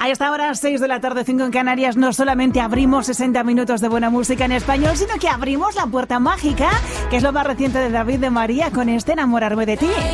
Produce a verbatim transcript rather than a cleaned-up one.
A esta hora, seis de la tarde, cinco en Canarias, no solamente abrimos sesenta minutos de buena música en español, sino que abrimos la puerta mágica, que es lo más reciente de David de María con este Enamorarme de ti.